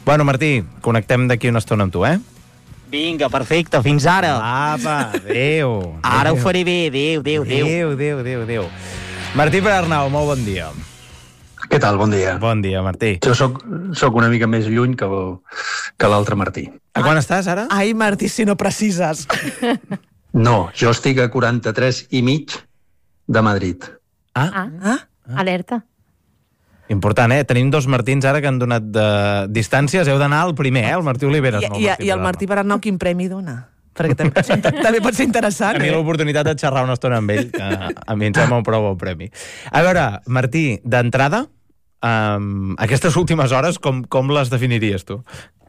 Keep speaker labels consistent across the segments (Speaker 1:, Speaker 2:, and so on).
Speaker 1: Bueno, Martí, connectem d'aquí una estona amb tu, eh?
Speaker 2: Vinga, perfecte, fins ara.
Speaker 1: Apa, adéu.
Speaker 2: Ara ho faré bé, adéu.
Speaker 1: Adéu. Martí Perarnau, molt bon dia.
Speaker 3: Què tal? Bon dia.
Speaker 1: Bon dia, Martí.
Speaker 3: Jo soc una mica més lluny que l'altre Martí.
Speaker 1: A quan estàs, ara?
Speaker 4: Ai, Martí, si no precises.
Speaker 3: No, jo estic a 43 i mig de Madrid.
Speaker 5: Alerta.
Speaker 1: Important, eh? Tenim dos Martins ara que han donat distàncies. Heu d'anar al primer, el Martí Oliveres.
Speaker 4: I el Martí Perarnau quin premi dona? Perquè també pot ser interessant.
Speaker 1: A mi l'oportunitat de xerrar una estona amb ell, que a mi em sembla un prou bon premi. A veure, Martí, d'entrada, aquestes últimes hores, com les definiries tu?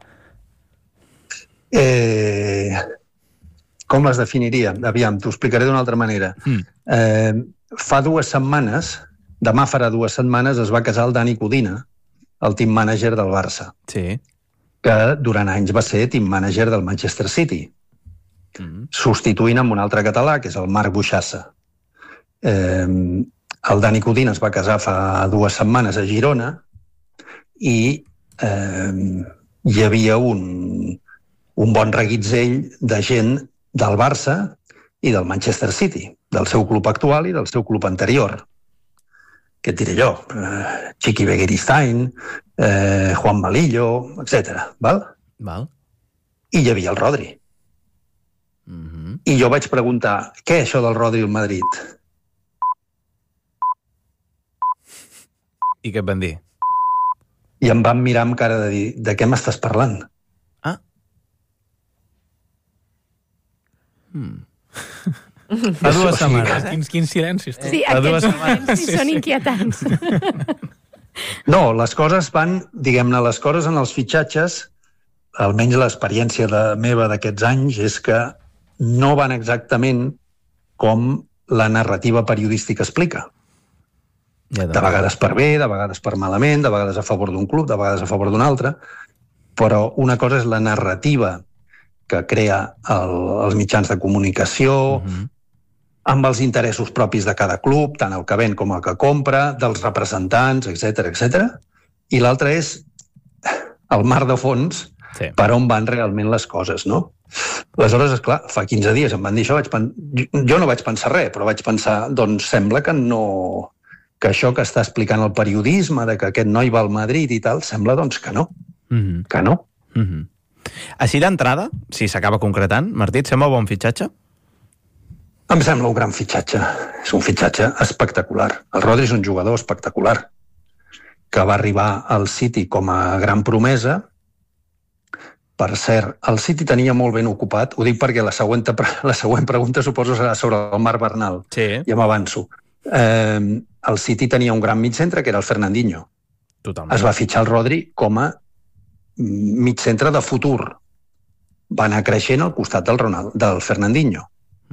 Speaker 3: Com les definiria? Aviam, t'ho explicaré d'una altra manera. Fa 2 setmanes, demà farà 2 setmanes, es va casar el Dani Codina, el team manager del Barça.
Speaker 1: Sí.
Speaker 3: Que durant anys va ser team manager del Manchester City, substituint amb un altre català, que és el Marc Buixassa. El Dani Codina es va casar fa 2 setmanes a Girona i hi havia un bon reguitzell de gent del Barça i del Manchester City, del seu club actual i del seu club anterior. Què et diré jo? Chiqui Begiristain, Juan Malillo, etc. Val? I hi havia el Rodri. I jo vaig preguntar, què això del Rodri al Madrid?
Speaker 1: I què et van dir?
Speaker 3: I em van mirar amb cara de dir, de què m'estàs parlant?
Speaker 1: Fa 2 setmanes,
Speaker 6: Quins silencis.
Speaker 5: Sí, aquests silencis són inquietants.
Speaker 3: No, les coses van, diguem-ne, les coses en els fitxatges, almenys l'experiència meva d'aquests anys, és que no van exactament com la narrativa periodística explica. De vegades per bé, de vegades per malament, de vegades a favor d'un club, de vegades a favor d'un altre, però una cosa és la narrativa que crea els mitjans de comunicació, amb els interessos propis de cada club, tant el que ven com el que compra, dels representants, etc. I l'altre és el mar de fons, per on van realment les coses, no? Aleshores, esclar, fa 15 dies em van dir això, jo no vaig pensar res, però vaig pensar, doncs sembla que no, que això que està explicant el periodisme, de que aquest noi va al Madrid i tal, sembla doncs que no. Que no.
Speaker 1: Així d'entrada, si s'acaba concretant, Martí, et sembla bon fitxatge?
Speaker 3: Em sembla un gran fitxatge. És un fitxatge espectacular. El Rodri és un jugador espectacular, que va arribar al City com a gran promesa. Per cert, el City tenia molt ben ocupat, ho dic perquè la següent pregunta suposo serà sobre el Marc Bernal.
Speaker 1: Sí.
Speaker 3: Ja m'avanço. El City tenia un gran mitjcentre, que era el Fernandinho.
Speaker 1: Totalment.
Speaker 3: Es va fitxar el Rodri com a mitjcentre de futur. Va anar creixent al costat del Fernandinho.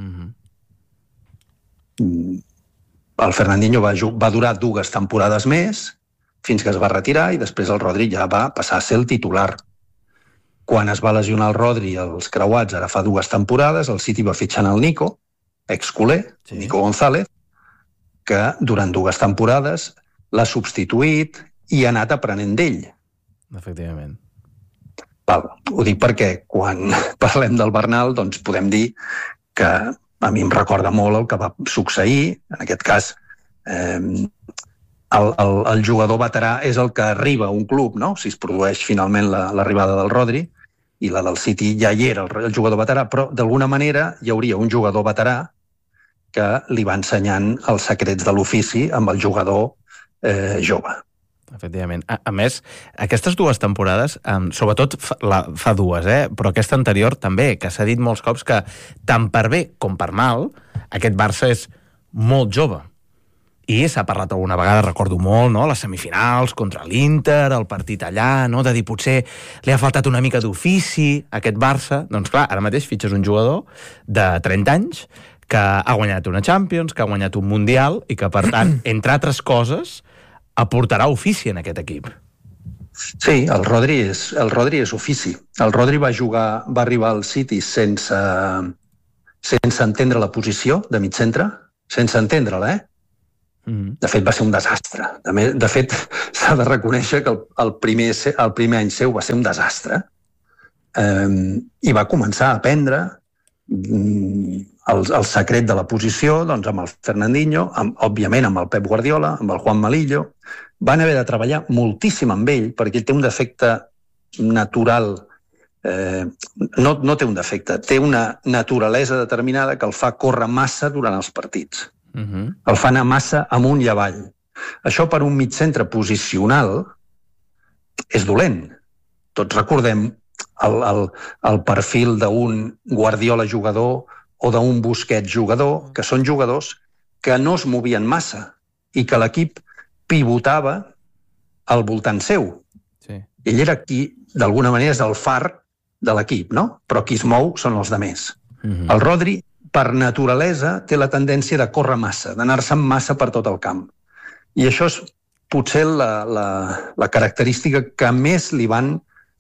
Speaker 3: El Fernandinho va durar 2 temporades més, fins que es va retirar, i després el Rodri ja va passar a ser el titular. Quan es va lesionar el Rodri als creuats, ara fa 2 temporades, el City va fitxant el Nico, ex-culer, Nico González, que durant 2 temporades l'ha substituït i ha anat aprenent d'ell.
Speaker 1: Efectivament.
Speaker 3: Ho dic perquè quan parlem del Bernal, doncs podem dir que a mi em recorda molt el que va succeir. En aquest cas, el jugador veterà és el que arriba a un club, no? Si es produeix finalment l'arribada del Rodri, i la del City ja hi era el jugador veterà, però d'alguna manera hi hauria un jugador veterà que li va ensenyant els secrets de l'ofici amb el jugador jove.
Speaker 1: Efectivament. A més, aquestes 2 temporades, sobretot fa 2, però aquesta anterior també, que s'ha dit molts cops que tant per bé com per mal, aquest Barça és molt jove. I s'ha parlat alguna vegada, recordo molt, no? Les semifinals contra l'Inter, el partit allà, no? De dir, potser li ha faltat una mica d'ofici a aquest Barça. Doncs clar, ara mateix fitxes un jugador de 30 anys que ha guanyat una Champions, que ha guanyat un Mundial i que, per tant, entre altres coses, aportarà ofici en aquest equip.
Speaker 3: Sí, el Rodri és ofici. El Rodri va arribar al City sense entendre la posició de mitjcentre, sense entendre-la, De fet, va ser un desastre. De fet, s'ha de reconèixer que el primer any seu va ser un desastre. I va començar a aprendre el secret de la posició doncs, amb el Fernandinho, òbviament amb el Pep Guardiola, amb el Juan Malillo. Van haver de treballar moltíssim amb ell perquè ell té un defecte natural. No té un defecte, té una naturalesa determinada que el fa córrer massa durant els partits. El fa anar massa amunt i avall. Això per un migcentre posicional és dolent. Tots recordem el perfil d'un Guardiola jugador o d'un Busquets jugador, que són jugadors que no es movien massa i que l'equip pivotava al voltant seu.
Speaker 1: Sí.
Speaker 3: Ell era qui, d'alguna manera, és el far de l'equip, no? Però qui es mou són els demés. El Rodri, per naturalesa, té la tendència de córrer massa, d'anar-se'n massa per tot el camp. I això és potser la característica que més li van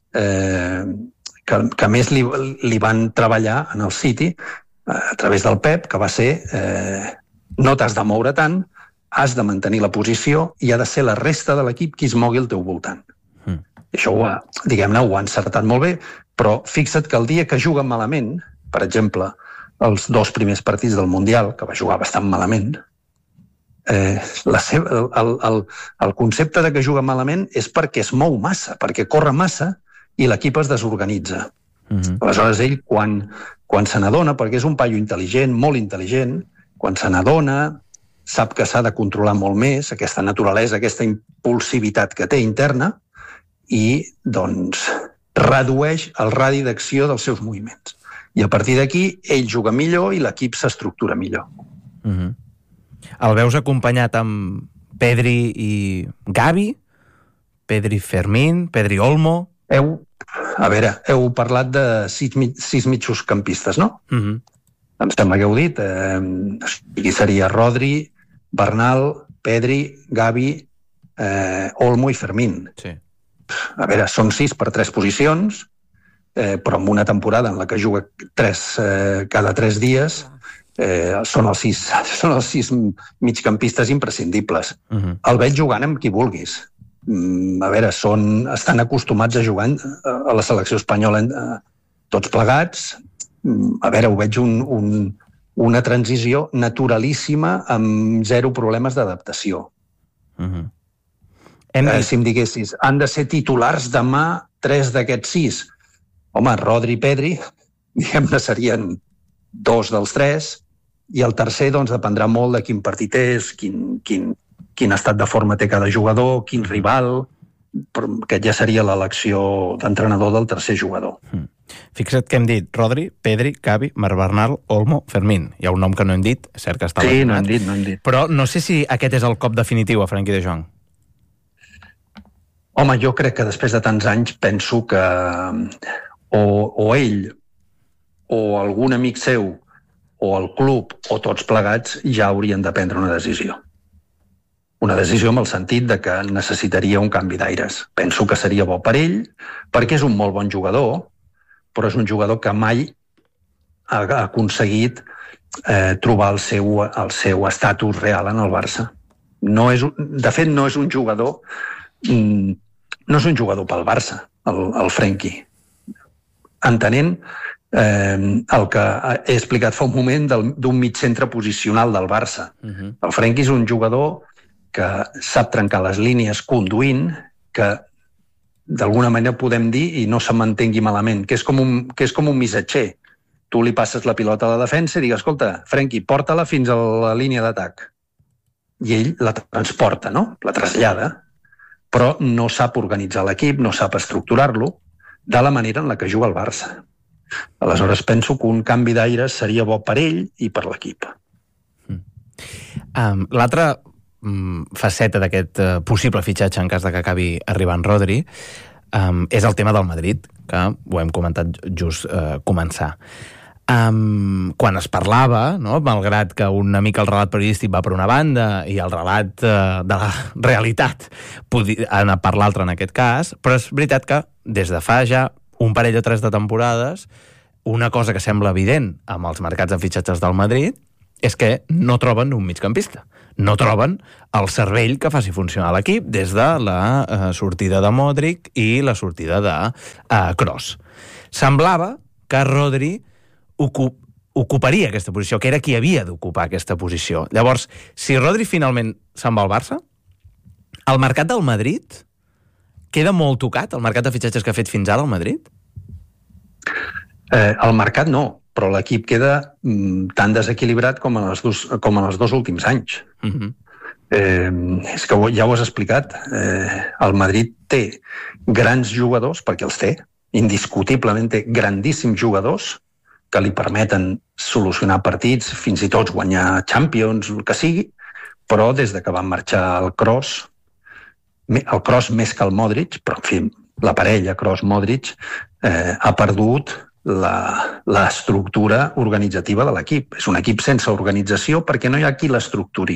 Speaker 3: que més li van treballar en el City a través del Pep, que va ser no t'has de moure tant, has de mantenir la posició i ha de ser la resta de l'equip qui es mogui al teu voltant. I això ho ha encertat molt bé, però fixa't que el dia que juguen malament, per exemple, els 2 primers partits del Mundial, que va jugar bastant malament, el concepte de que juga malament és perquè es mou massa, perquè corre massa i l'equip es desorganitza. Aleshores ell, quan se n'adona, perquè és un paio intel·ligent, molt intel·ligent, quan se n'adona, sap que s'ha de controlar molt més aquesta naturalesa, aquesta impulsivitat que té interna i, doncs, redueix el radi d'acció dels seus moviments. I a partir d'aquí, ell juga millor i l'equip s'estructura millor.
Speaker 1: El veus acompanyat amb Pedri i Gavi? Pedri Fermín? Pedri Olmo?
Speaker 3: Heu parlat de 6 mitjoscampistes, no? Em sembla que heu dit. Aquí seria Rodri, Bernal, Pedri, Gavi, Olmo i Fermín.
Speaker 1: Sí.
Speaker 3: A veure, són 6 per 3 posicions, però en una temporada en la que juga 3 cada 3 dies, són els 6 migcampistes imprescindibles. El veig jugant amb qui vulguis. A veure, estan acostumats a jugar a la selecció espanyola tots plegats. A veure, ho veig una transició naturalíssima amb 0 problemes d'adaptació. Si em diguessis, han de ser titulars demà 3 d'aquests 6. Home, Rodri i Pedri, diguem-ne, serien 2 dels 3, i el tercer doncs, dependrà molt de quin partit és, quin estat de forma té cada jugador, quin rival. Aquest ja seria l'elecció d'entrenador del tercer jugador.
Speaker 1: Fixa't que hem dit Rodri, Pedri, Gavi, Marc Bernal, Olmo, Fermín. Hi ha un nom que no hem dit, és cert que està
Speaker 3: lesionat. Sí, no hem dit.
Speaker 1: Però no sé si aquest és el cop definitiu a Frenkie de Jong.
Speaker 3: Home, jo crec que després de tants anys penso que o ell o algun amic seu o el club o tots plegats ja haurien de prendre una decisió. Una decisió amb el sentit de que necessitaria un canvi d'aires. Penso que seria bo per ell, perquè és un molt bon jugador, però és un jugador que mai ha aconseguit trobar el seu estatus real en el Barça. De fet, no és un jugador pel Barça, el Frenkie. Entenent el que he explicat fa un moment d'un migcentre posicional del Barça. El Frenkie és un jugador que sap trencar les línies conduint, que d'alguna manera podem dir, i no se m'entengui malament, que és com un missatger. Tu li passes la pilota a la defensa i digues, escolta, Frenkie, porta-la fins a la línia d'atac. I ell la transporta, no? La trasllada, però no sap organitzar l'equip, no sap estructurar-lo de la manera en la que juga el Barça. Aleshores penso que un canvi d'aires seria bo per ell i per l'equip.
Speaker 1: L'altra faceta d'aquest possible fitxatge en cas de que acabi arribant Rodri és el tema del Madrid, que ho hem comentat just començar. Quan es parlava, no? Malgrat que una mica el relat periodístic va per una banda i el relat de la realitat podia anar per l'altra en aquest cas, però és veritat que des de fa ja un parell o 3 de temporades una cosa que sembla evident amb els mercats de fitxatges del Madrid és que no troben un migcampista. no troben el cervell que faci funcionar l'equip des de la sortida de Modric i la sortida de Kroos. Semblava que Rodri ocuparia aquesta posició, que era qui havia d'ocupar aquesta posició. Llavors, si Rodri finalment se'n va al Barça, el mercat del Madrid queda molt tocat, el mercat de fitxatges que ha fet fins ara el Madrid?
Speaker 3: El mercat no, però l'equip queda tan desequilibrat com en els dos últims anys. És que ja ho has explicat. El Madrid té grans jugadors, perquè els té, indiscutiblement té grandíssims jugadors que li permeten solucionar partits, fins i tot guanyar Champions, el que sigui, però des de que van marxar el Kroos més que el Modric, però en fi, la parella Kroos-Modric ha perdut l'estructura organitzativa de l'equip. És un equip sense organització perquè no hi ha qui l'estructuri.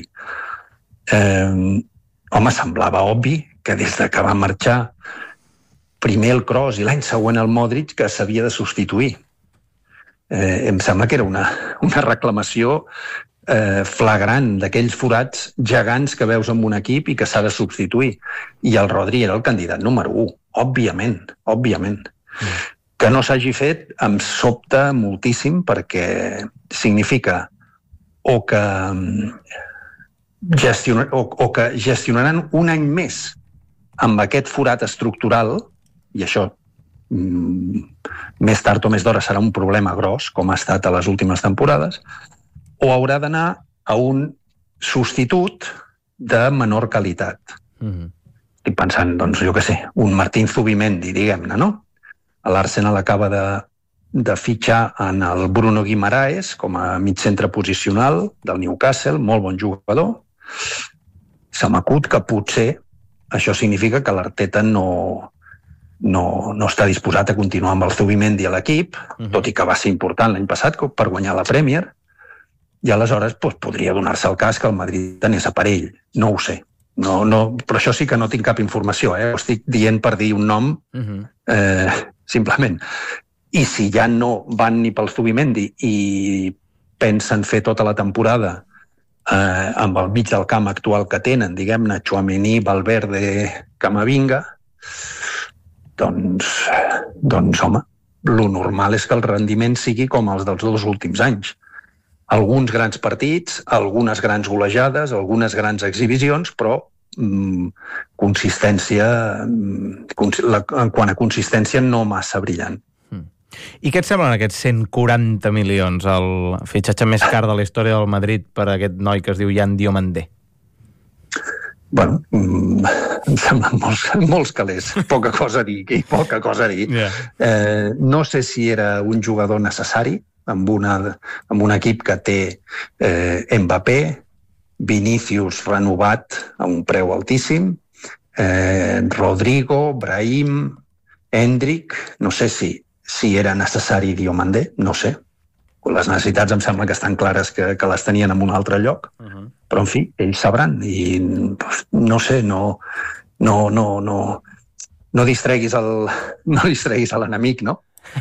Speaker 3: Home, semblava obvi que des de que va marxar primer el Kroos i l'any següent el Modric que s'havia de substituir. Em sembla que era una reclamació flagrant d'aquells forats gegants que veus en un equip i que s'ha de substituir. I el Rodri era el candidat número 1, òbviament. Que no s'hagi fet em sobta moltíssim perquè significa o que gestionaran un any més amb aquest forat estructural, i això més tard o més d'hora serà un problema gros, com ha estat a les últimes temporades, o haurà d'anar a un substitut de menor qualitat. Estic pensant, doncs, jo què sé, un Martín Zubimendi, diguem-ne, no? L'Arsenal acaba de fitxar en el Bruno Guimaraes com a migcentre posicional del Newcastle, molt bon jugador. Se m'acut que potser això significa que l'Arteta no està disposat a continuar amb el Zubimendi a l'equip, tot i que va ser important l'any passat per guanyar la Premier, i aleshores podria donar-se el cas que el Madrid anés a per ell. No ho sé. No, però això sí que no tinc cap informació. Ho estic dient per dir un nom, simplement. I si ja no van ni pel Zubimendi i pensen fer tota la temporada amb el mig del camp actual que tenen, diguem-ne, Tchouaméni, Valverde, Camavinga, doncs home, lo normal és que el rendiment sigui com els dels dos últims anys. Alguns grans partits, algunes grans golejades, algunes grans exhibicions, però consistència, en quant a consistència, no massa brillant.
Speaker 1: I què et semblen aquests 140 milions, el fitxatge més car de la història del Madrid per a aquest noi que es diu Yan Diomandé?
Speaker 3: Bueno, em semblen molts calés, poca cosa a dir. Yeah. No sé si era un jugador necessari amb un equip que té Mbappé, Vinícius renovat a un preu altíssim, Rodrigo, Brahim, Endrick, no sé si era necessari Diomandé, no sé. Les necessitats em sembla que estan clares que les tenien en un altre lloc, però en fi, ells sabran i no sé, no distreguis l'enemic, no?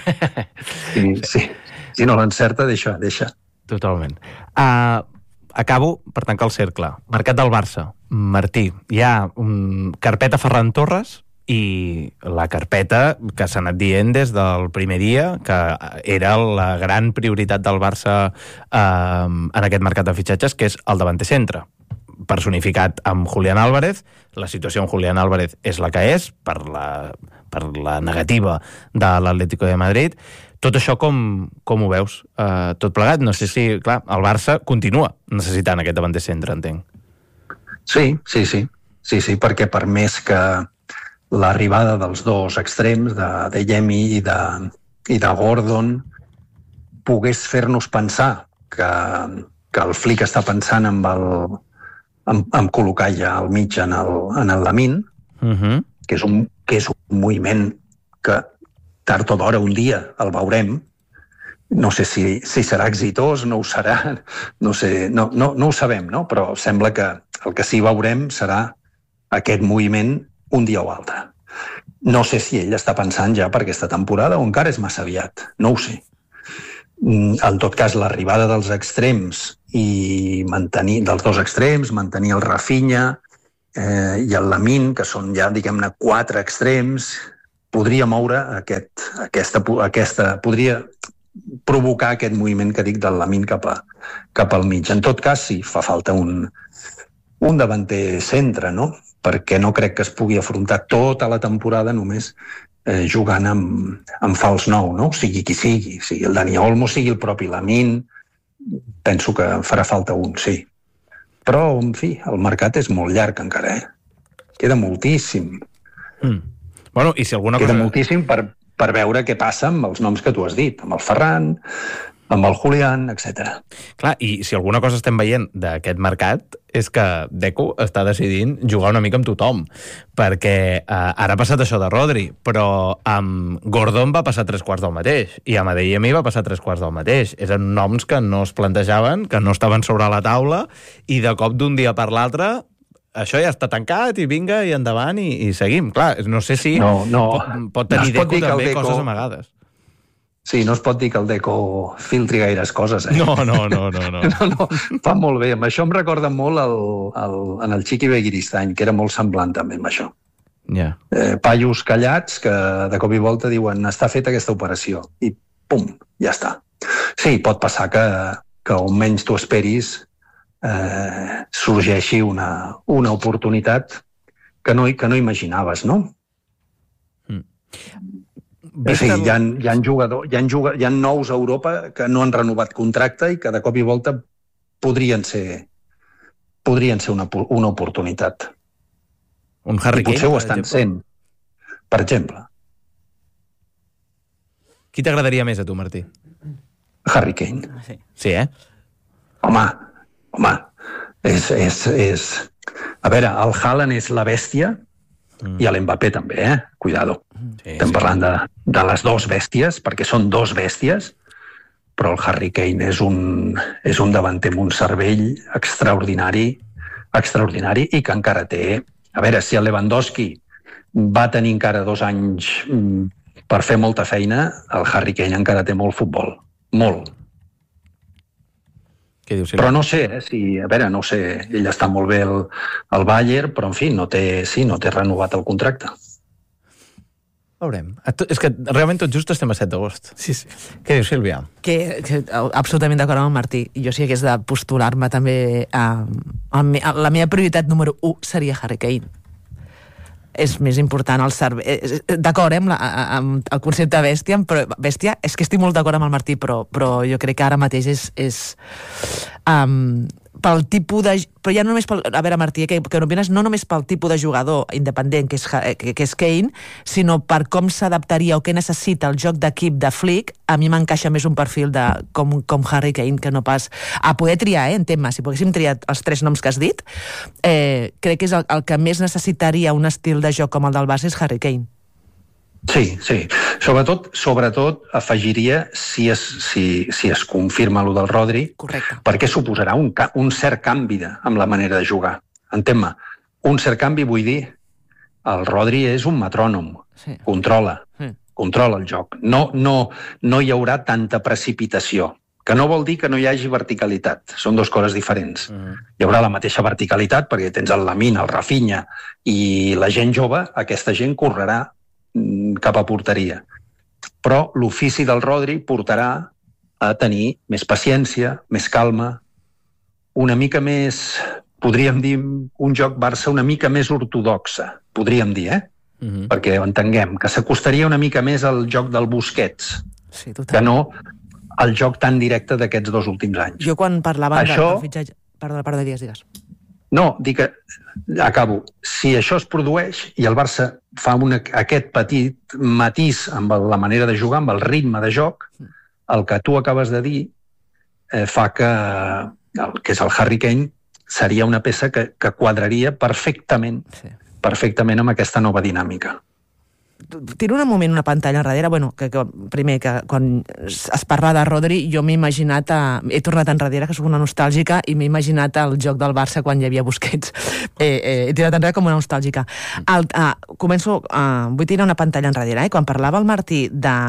Speaker 3: Si no l'encerta, deixa.
Speaker 1: Totalment. Acabo per tancar el cercle. Mercat del Barça. Martí, hi ha carpeta Ferran Torres i la carpeta que s'ha anat dient des del primer dia, que era la gran prioritat del Barça en aquest mercat de fitxatges, que és el davanter centre. Personificat amb Julián Álvarez. La situació amb Julián Álvarez és la que és, per la negativa de l'Atlético de Madrid. Tot això com ho veus? Tot plegat? No sé si, clar, el Barça continua necessitant aquest davanter centre, entenc.
Speaker 3: Sí, perquè per més que l'arribada dels dos extrems, de Yemi i de Gordon, pogués fer-nos pensar que el Flick està pensant en col·locar ja al mig en el Lamine, que és un moviment que tard o d'hora un dia el veurem. No sé si serà exitós, no ho serà, no sé, no ho sabem, no? Però sembla que el que sí veurem serà aquest moviment un dia o altre. No sé si ell està pensant ja per aquesta temporada o encara és massa aviat, no ho sé. En tot cas, l'arribada dels extrems i dels dos extrems, mantenir el Rafinha i el Lamine, que són ja, diguem-ne, 4 extrems, podria moure podria provocar aquest moviment que dic del Lamine cap al mig. En tot cas, sí, fa falta un davanter centre, no? Perquè no crec que es pugui afrontar tota la temporada només jugant amb fals 9, no? Sigui qui sigui el Dani Olmo, sigui el propi Lamine, penso que farà falta un, sí. Però, en fi, el mercat és molt llarg encara, Queda moltíssim.
Speaker 1: Bueno, i si alguna
Speaker 3: Queda
Speaker 1: cosa...
Speaker 3: moltíssim per veure què passa amb els noms que tu has dit, amb el Ferran, amb el Julián, etc.
Speaker 1: Clar, i si alguna cosa estem veient d'aquest mercat és que Deco està decidint jugar una mica amb tothom, perquè ara ha passat això de Rodri, però amb Gordon va passar 3/4 del mateix, i amb Adeyemi va passar 3/4 del mateix. Eren noms que no es plantejaven, que no estaven sobre la taula, i de cop d'un dia per l'altre això ja està tancat i vinga, i endavant, i seguim. Clar, no sé si pot tenir Deco també coses amagades.
Speaker 3: Sí, no es pot dir que el Deco filtri gaires coses,
Speaker 1: No.
Speaker 3: No, fa molt bé. Amb això em recorda molt en el Chiqui Beguiristany, que era molt semblant també amb això.
Speaker 1: Yeah.
Speaker 3: Paios callats que de cop i volta diuen està feta aquesta operació, i pum, ja està. Sí, pot passar que on menys tu esperis sorgeixi una oportunitat que no imaginaves, no? Sí, hi ha nous a Europa que no han renovat contracte i que de cop i volta podrien ser una oportunitat.
Speaker 1: Un Harry Kane,
Speaker 3: potser ho estan sent, per exemple.
Speaker 1: Qui t'agradaria més a tu, Martí?
Speaker 3: Harry Kane.
Speaker 1: Sí,
Speaker 3: Home, és... A veure, el Haaland és la bèstia i l'Mbappé també, Cuidado. Estem parlant de les dues bèsties, perquè són dues bèsties, però el Harry Kane és un davanter amb un cervell extraordinari i que encara té... A veure, si el Lewandowski va tenir encara 2 anys per fer molta feina, el Harry Kane encara té molt futbol. Molt.
Speaker 1: Què dius,
Speaker 3: però no sé, no sé, ell està molt bé al Bayern, però en fi, no té renovat el contracte.
Speaker 1: Veurem. És que realment tot just estem a 7 d'agost.
Speaker 4: Sí.
Speaker 1: Què dius, Sílvia?
Speaker 4: Que absolutament d'acord amb el Martí. Jo si hagués de postular-me també la meva prioritat número 1 seria Harry Kane. És més important el cervell. D'acord, amb el concepte bèstia, però bèstia, és que estic molt d'acord amb el Martí, però jo crec que ara mateix és pel tipus de... Però ja no només pel... A veure, Martí, que n'opines no només pel tipus de jugador independent que és Kane, sinó per com s'adaptaria o què necessita el joc d'equip de Flick. A mi m'encaixa més un perfil de com Harry Kane que no pas... A poder triar, entenc-me, si poguéssim triar els 3 noms que has dit, crec que és el que més necessitaria un estil de joc com el del Barça és Harry Kane.
Speaker 3: Sí. Sobretot afegiria si es confirma allò del Rodri.
Speaker 4: Correcte.
Speaker 3: Perquè suposarà un cert canvi amb la manera de jugar. Entén-me, un cert canvi vull dir el Rodri és un metrònom. Sí. Controla el joc. No hi haurà tanta precipitació, que no vol dir que no hi hagi verticalitat. Són 2 coses diferents. Hi haurà la mateixa verticalitat perquè tens el Lamine, el Rafinha i la gent jove, aquesta gent correrà cap a porteria. Però l'ofici del Rodri portarà a tenir més paciència, més calma, una mica més, podríem dir, un joc Barça una mica més ortodoxa, podríem dir, perquè entenguem que s'acostaria una mica més al joc del Busquets, que no al joc tan directe d'aquests 2 últims anys.
Speaker 4: Jo quan parlava del fitxatge... Perdó, digues.
Speaker 3: No, dic que, acabo, si això es produeix i el Barça fa aquest petit matís amb la manera de jugar, amb el ritme de joc, el que tu acabes de dir fa que és el Harry Kane, seria una peça que quadraria perfectament amb aquesta nova dinàmica.
Speaker 4: Tiro un moment una pantalla enrere, primer que quan es parla de Rodri jo m'he imaginat, he tornat enrere que soc una nostàlgica i m'he imaginat el joc del Barça quan hi havia Busquets, he tirat enrere com una nostàlgica. Vull tirar una pantalla enrere, quan parlava el Martí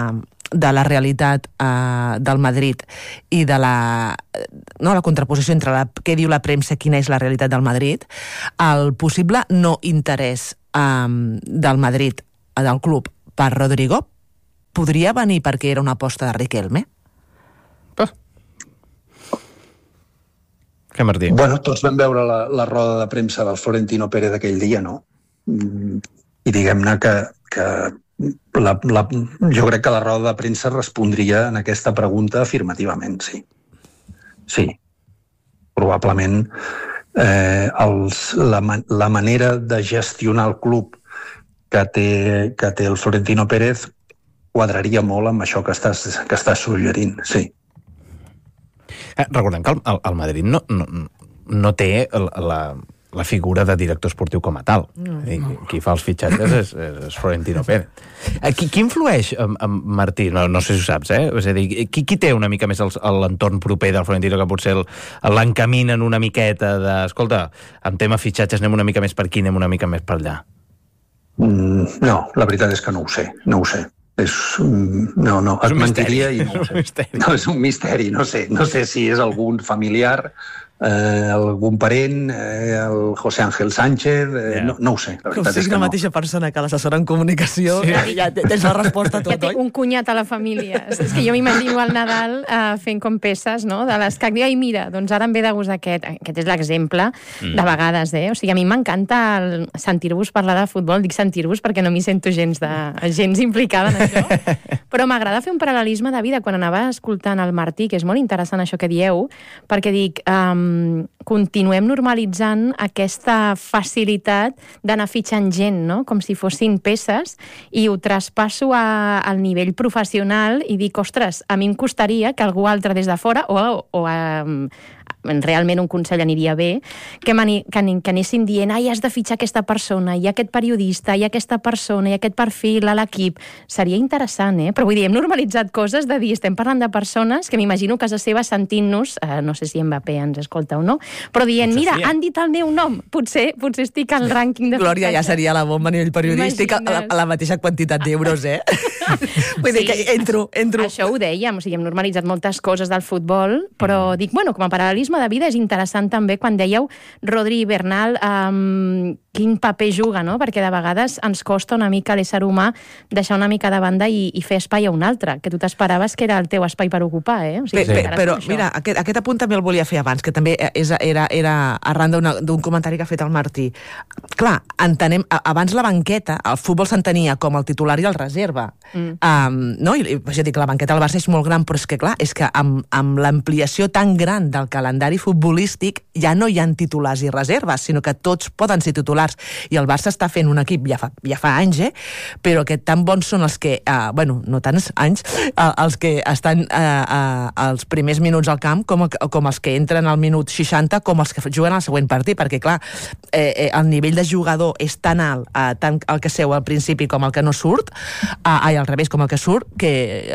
Speaker 4: de la realitat del Madrid i de la contraposició entre què diu la premsa i quina és la realitat del Madrid, el possible no interès del Madrid, del club, per Rodrigo, podria venir perquè era una aposta de Riquelme?
Speaker 1: Què, Martí?
Speaker 3: Bueno, tots vam veure la roda de premsa del Florentino Pérez aquell dia, no? I diguem-ne que jo crec que la roda de premsa respondria en aquesta pregunta afirmativament, sí. Sí. Probablement la manera de gestionar el club que té el Florentino Pérez quadraria molt amb això que estàs suggerint, sí.
Speaker 1: Recordem que el Madrid no té la figura de director esportiu com a tal. Qui fa els fitxatges és Florentino Pérez. Qui influeix, Martí? No sé si ho saps, És a dir, qui té una mica més l'entorn proper del Florentino que potser l'encaminen una miqueta de, escolta, en tema fitxatges anem una mica més per aquí, anem una mica més per allà?
Speaker 3: No, la veritat és que no ho sé. No, et mentiria i no ho sé. No, és un misteri, no sé si és algun familiar, algun parent, el José Ángel Sánchez, no ho sé. La veritat és que
Speaker 4: la mateixa persona que l'assessora en comunicació, ja tens la resposta a tot,
Speaker 5: ja té un cunyat a la família. És que jo m'imagino al Nadal fent com peces, no?, de l'escac. Ai, mira, doncs ara em ve de gust aquest és l'exemple de vegades, O sigui, a mi m'encanta sentir-vos parlar de futbol, dic sentir-vos perquè no m'hi sento gens implicada en això, però m'agrada fer un paral·lelisme de vida quan anava escoltant el Martí, que és molt interessant això que dieu, perquè dic, continuem normalitzant aquesta facilitat d'anar fitxant gent, no?, com si fossin peces, i ho traspasso al nivell professional i dic, ostres, a mi em costaria que algú altre des de fora o realment un consell aniria bé, que anessin dient, has de fitxar aquesta persona, hi ha aquest periodista, hi ha aquesta persona, hi ha aquest perfil a l'equip. Seria interessant, Però vull dir, hem normalitzat coses de dir, estem parlant de persones que m'imagino a casa seva sentint-nos, no sé si Mbappé ens escolta o no, però dient, mira, han dit el meu nom, potser estic al rànquing de
Speaker 4: Glòria, ja seria la bomba a nivell periodístic a la mateixa quantitat d'euros, Vull dir que entro.
Speaker 5: Això ho dèiem, o sigui, hem normalitzat moltes coses del futbol, però dic, bueno, com a paral·lelisme de vida és interessant també quan dèieu Rodri i Bernal, quin paper juga, no? Perquè de vegades ens costa una mica l'ésser humà deixar una mica de banda i fer espai a un altre, que tu t'esperaves que era el teu espai per ocupar, O sigui,
Speaker 4: però mira, aquest apunt també el volia fer abans, que també era arran d'un comentari que ha fet el Martí. Clar, entenem, abans la banqueta, el futbol s'entenia com el titular i el reserva. No? I ja dic, la banqueta del Barça és molt gran, però és que clar, és que amb l'ampliació tan gran del calendari futbolístic ja no hi ha titulars i reserves, sinó que tots poden ser titulars, i el Barça està fent un equip ja fa anys, però que tan bons són els que, no tants anys, els que estan als primers minuts al camp com els que entren al minut 60, com els que juguen al següent partit, perquè clar, el nivell de jugador és tan alt, tant el que seu al principi com el que no surt, al revés, com el que surt, que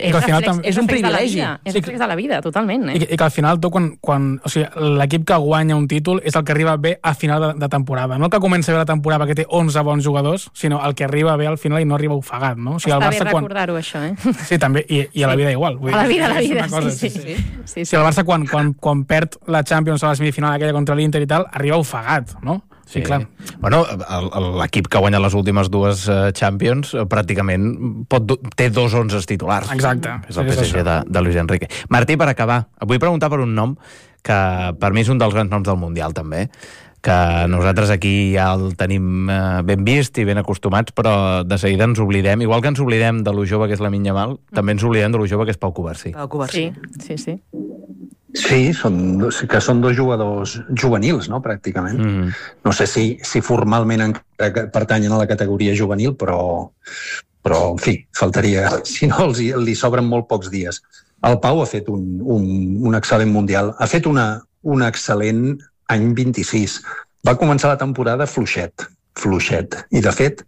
Speaker 4: és un privilegi.
Speaker 5: És reflex de la vida, totalment.
Speaker 6: I que al final tu, o sigui, l'equip que guanya un títol és el que arriba bé a final de temporada. No el que comença bé la temporada perquè té 11 bons jugadors, sinó el que arriba bé al final i no arriba ofegat, no? O sigui,
Speaker 5: està bé recordar-ho, això,
Speaker 6: Sí, també, i a la vida igual.
Speaker 5: A la vida, sí.
Speaker 6: El Barça, quan perd la Champions a la semifinal aquella contra l'Inter i tal, arriba ofegat, no? Sí, clar.
Speaker 1: Bueno, l'equip que guanya les últimes dues Champions pràcticament té 2 11 titulars.
Speaker 6: Exacte.
Speaker 1: És el PSG de Luis Enrique. Martí, per acabar, et vull preguntar per un nom que per mi és un dels grans noms del Mundial, també, que nosaltres aquí ja el tenim ben vist i ben acostumats, però de seguida ens oblidem, igual que ens oblidem de lo jove que és Lamine Yamal, també ens oblidem de lo jove que és Pau Covarsí.
Speaker 5: Sí.
Speaker 3: Sí, que són 2 jugadors juvenils, no?, pràcticament. No sé si formalment pertanyen a la categoria juvenil, però en fi, faltaria, si no li sobren molt pocs dies. El Pau ha fet un excel·lent Mundial, ha fet un excel·lent any 26. Va començar la temporada fluixet. I, de fet,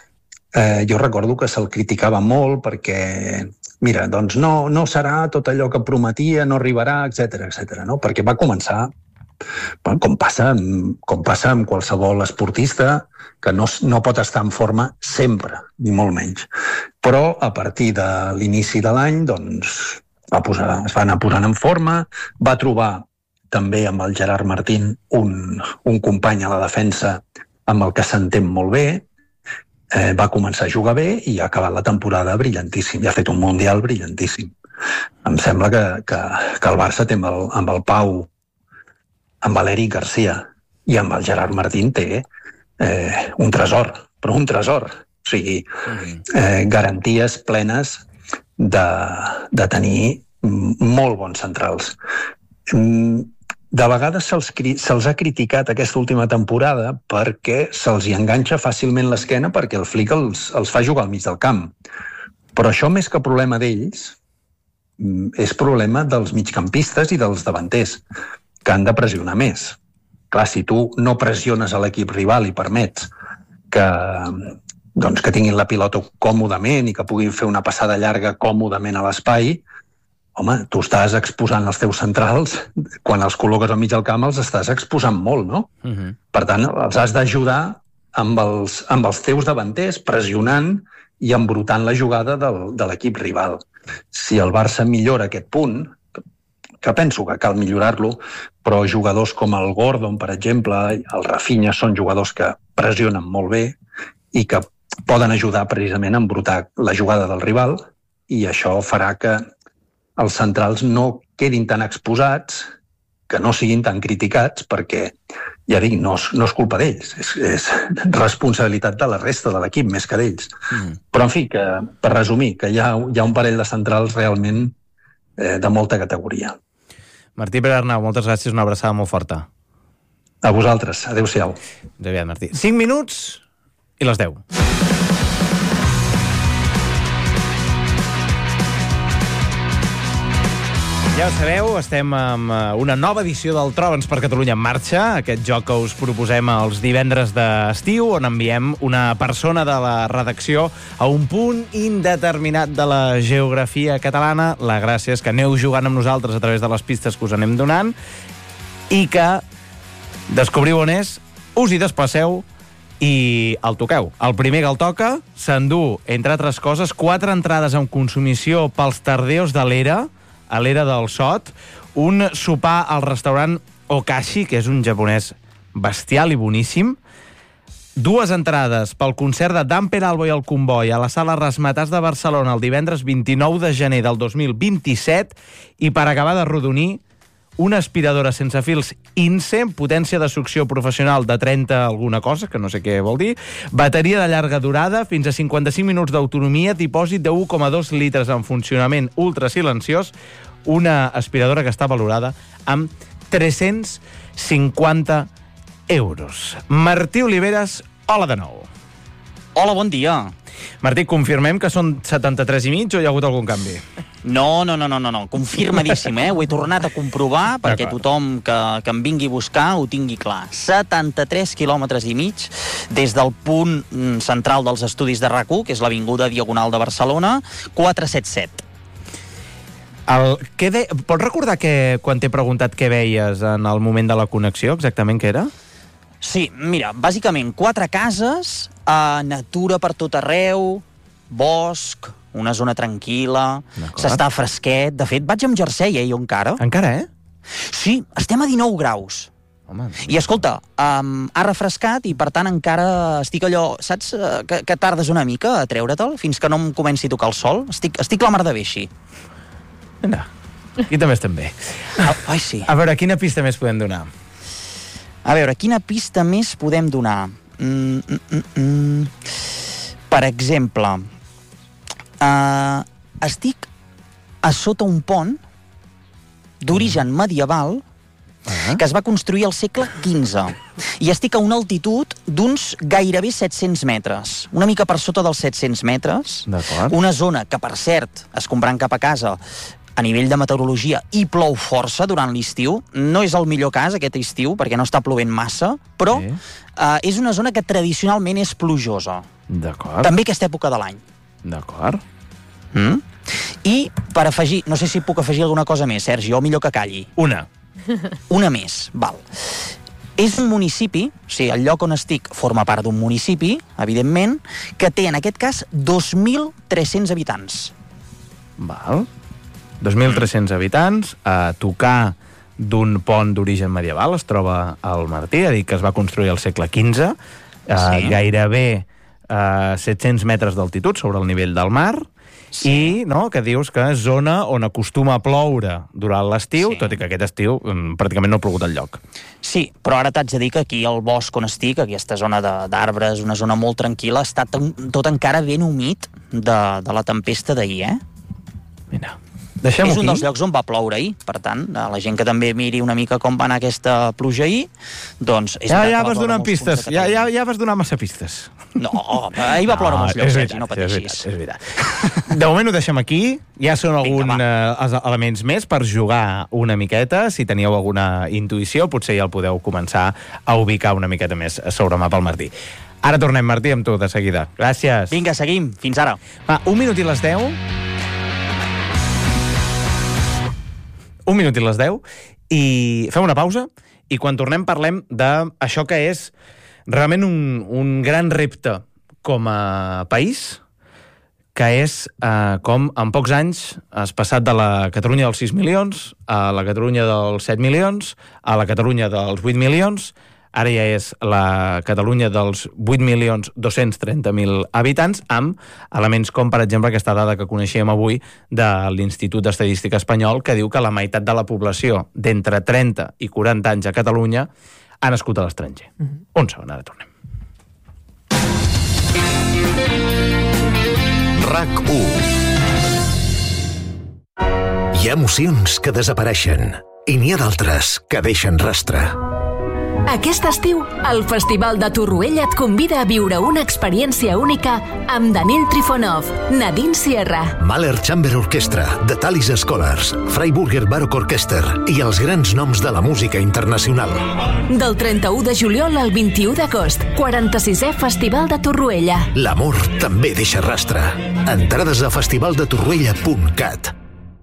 Speaker 3: jo recordo que se'l criticava molt perquè, mira, doncs no serà tot allò que prometia, no arribarà, etc, no? Perquè va començar com passa amb qualsevol esportista, que no pot estar en forma sempre, ni molt menys. Però a partir de l'inici de l'any doncs, es va anar posant en forma, va trobar també amb el Gerard Martín un company a la defensa amb el que s'entén molt bé, va començar a jugar bé i ha acabat la temporada brillantíssim, i ha fet un Mundial brillantíssim. Em sembla que el Barça té amb el Pau, amb l'Eric Garcia i amb el Gerard Martín té un tresor, però un tresor. O sigui, garanties plenes de tenir molt bons centrals. De vegades se'ls ha criticat aquesta última temporada perquè se'ls hi enganxa fàcilment l'esquena perquè el Flick els fa jugar al mig del camp. Però això, més que problema d'ells, és problema dels migcampistes i dels davanters, que han de pressionar més. Clar, si tu no pressiones a l'equip rival i permets que tinguin la pilota còmodament i que puguin fer una passada llarga còmodament a l'espai, home, tu estàs exposant els teus centrals, quan els col·loques al mig del camp els estàs exposant molt, no? Per tant, els has d'ajudar amb els teus davanters, pressionant i embrutant la jugada de l'equip rival. Si el Barça millora aquest punt, que penso que cal millorar-lo, però jugadors com el Gordon, per exemple, el Rafinha, són jugadors que pressionen molt bé i que poden ajudar precisament a embrutar la jugada del rival, i això farà que els centrals no quedin tan exposats, que no siguin tan criticats, perquè, ja dic, no és culpa d'ells, és responsabilitat de la resta de l'equip, més que d'ells. Però, en fi, que, per resumir, que hi ha un parell de centrals realment de molta categoria.
Speaker 1: Martí Pere Arnau, moltes gràcies, una abraçada molt forta.
Speaker 3: A vosaltres, adéu-siau.
Speaker 1: Aviat, Martí. 5 minuts i les 10. Ja ho sabeu, estem amb una nova edició del Troba'ns per Catalunya en marxa, aquest joc que us proposem els divendres d'estiu, on enviem una persona de la redacció a un punt indeterminat de la geografia catalana. La gràcia és que aneu jugant amb nosaltres a través de les pistes que us anem donant i que descobriu on és, us hi desplaceu i el toqueu. El primer que el toca s'endú, entre altres coses, 4 entrades en consumició pels tardeos de l'Era, a l'Era del Sot, un sopar al restaurant Okashi, que és un japonès bestial i boníssim, 2 entrades pel concert de Dan Peralbo i el Comboi a la Sala Razzmatazz de Barcelona el divendres 29 de gener del 2027, i per acabar de rodonir, una aspiradora sense fils INSE, potència de succió professional de 30 alguna cosa, que no sé què vol dir, bateria de llarga durada, fins a 55 minuts d'autonomia, dipòsit de 1,2 litres en funcionament ultrasilenciós, una aspiradora que està valorada amb 350 euros. Martí Oliveres, hola de nou.
Speaker 2: Hola, bon dia.
Speaker 1: Martí, confirmem que són 73 i mig o hi ha hagut algun canvi?
Speaker 2: No, confirmadíssim, Ho he tornat a comprovar perquè tothom que em vingui a buscar ho tingui clar. 73 quilòmetres i mig des del punt central dels estudis de RAC1, que és l'avinguda Diagonal de Barcelona, 477.
Speaker 1: Pots recordar quan t'he preguntat què veies en el moment de la connexió, exactament què era?
Speaker 2: Sí, mira, bàsicament 4 cases, natura per tot arreu, bosc, una zona tranquil·la, s'està fresquet. De fet, vaig amb jersei, jo encara.
Speaker 1: Encara,
Speaker 2: Sí, estem a 19 graus.
Speaker 1: Home.
Speaker 2: I escolta, ha refrescat i per tant encara estic allò, saps, que tardes una mica a treure-te'l fins que no em comenci a tocar el sol? Estic la mar de bé així.
Speaker 1: Vinga, aquí també estem bé.
Speaker 2: Ai, sí.
Speaker 1: A veure, quina pista més podem donar?
Speaker 2: A veure, quina pista més podem donar? Per exemple, estic a sota un pont d'origen medieval que es va construir al segle XV i estic a una altitud d'uns gairebé 700 metres, una mica per sota dels 700 metres. Una zona que, per cert, escombrant cap a casa, a nivell de meteorologia, hi plou força durant l'estiu. No és el millor cas aquest estiu, perquè no està plovent massa, però és una zona que tradicionalment és plujosa.
Speaker 1: D'acord.
Speaker 2: També aquesta època de l'any.
Speaker 1: D'acord.
Speaker 2: I per afegir, no sé si puc afegir alguna cosa més, Sergi, o millor que calli.
Speaker 1: Una.
Speaker 2: Una més, val. És un municipi, o sigui, el lloc on estic forma part d'un municipi, evidentment, que té, en aquest cas, 2.300 habitants.
Speaker 1: Val. 2.300 habitants, a tocar d'un pont d'origen medieval, es troba al Martí, a dir que es va construir al segle XV, gairebé 700 metres d'altitud sobre el nivell del mar, i que dius que és zona on acostuma a ploure durant l'estiu, tot i que aquest estiu pràcticament no ha plogut enlloc.
Speaker 2: Sí, però ara t'haig de dir que aquí al bosc on estic, aquesta zona d'arbres, una zona molt tranquil·la, està tot encara ben humit de la tempesta d'ahir,
Speaker 1: Mira, deixem-ho aquí.
Speaker 2: És un dels llocs on va ploure ahir, per tant, la gent que també miri una mica com va anar aquesta pluja ahir, doncs...
Speaker 1: Ja vas donant pistes, ja vas donar massa pistes.
Speaker 2: No, ahir va ploure molts llocs, no pateixis.
Speaker 1: És veritat. De moment ho deixem aquí, ja són alguns elements més per jugar una miqueta, si teníeu alguna intuïció, potser ja el podeu començar a ubicar una miqueta més sobre el mapa al Martí. Ara tornem, Martí, amb tu de seguida. Gràcies.
Speaker 2: Vinga, seguim. Fins ara.
Speaker 1: Va, 1 minut i les 10. 1 minut i les 10, i fem una pausa, i quan tornem parlem d'això que és realment un gran repte com a país, que és com en pocs anys has passat de la Catalunya dels 6 milions a la Catalunya dels 7 milions, a la Catalunya dels 8 milions, ara ja és la Catalunya dels 8.230.000 habitants, amb elements com, per exemple, aquesta dada que coneixíem avui de l'Institut d'Estadística Espanyol, que diu que la meitat de la població d'entre 30 i 40 anys a Catalunya ha nascut a l'estranger. Un segon, ara tornem.
Speaker 7: RAC1. Hi ha emocions que desapareixen i n'hi ha d'altres que deixen rastre.
Speaker 8: Aquest estiu, el Festival de Torroella et convida a viure una experiència única amb Daniel Trifonov, Nadine Sierra,
Speaker 7: Mahler Chamber Orchestra, The Tallis Scholars, Freiburger Baroque Orchester i els grans noms de la música internacional.
Speaker 8: Del 31 de juliol al 21 d'agost, 46è Festival de Torroella.
Speaker 7: L'amor també deixa rastre. Entrades a festivaldetorroella.cat.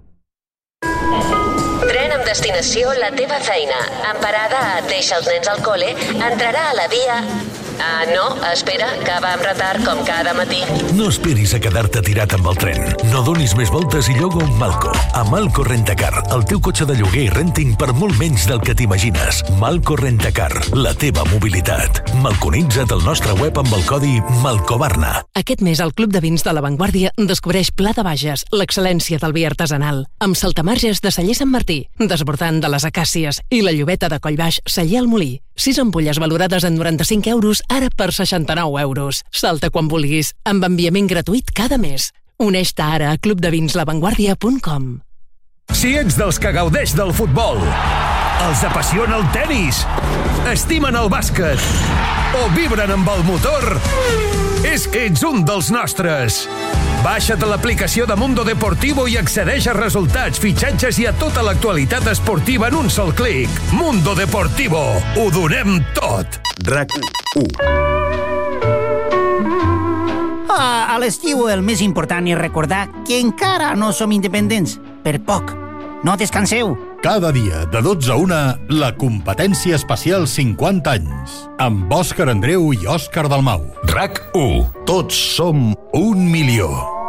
Speaker 9: Destinació La teva feina. En parada a Deixa els nens al col·le, entrarà a la via... no, espera, que va amb retard com cada matí.
Speaker 7: No esperis a quedar-te tirat amb el tren. No donis més voltes i lloga un Malco. A Malco Rentacar, el teu cotxe de lloguer i renting per molt menys del que t'imagines. Malco Rentacar, la teva mobilitat. Malconitza't al nostre web amb el codi MALCOBARNA.
Speaker 10: Aquest mes el Club de Vins de La Vanguardia descobreix Pla de Bages, l'excel·lència del vi artesanal, amb saltamarges de Celler Sant Martí, desbordant de les acàcies i la llobeta de Collbaix Celler al Molí. 6 ampolles valorades en 95 euros, ara per 69 euros. Salta quan vulguis, amb enviament gratuït cada mes. Uneix-te ara a clubdevins.lavanguardia.com.
Speaker 11: Si ets dels que gaudeix del futbol, els apassiona el tenis, estimen el bàsquet o vibren amb el motor, és que ets un dels nostres. Baixa't l'aplicació de Mundo Deportivo i accedeix a resultats, fitxatges i a tota l'actualitat esportiva en un sol clic. Mundo Deportivo. Ho donem tot.
Speaker 7: RAC1.
Speaker 12: A l'estiu el més important és recordar que encara no som independents. Per poc. No descanseu.
Speaker 13: Cada dia, de 12 a 1, la competència especial 50 anys. Amb Òscar Andreu i Òscar Dalmau.
Speaker 7: RAC1.
Speaker 13: Tots som 1 milió.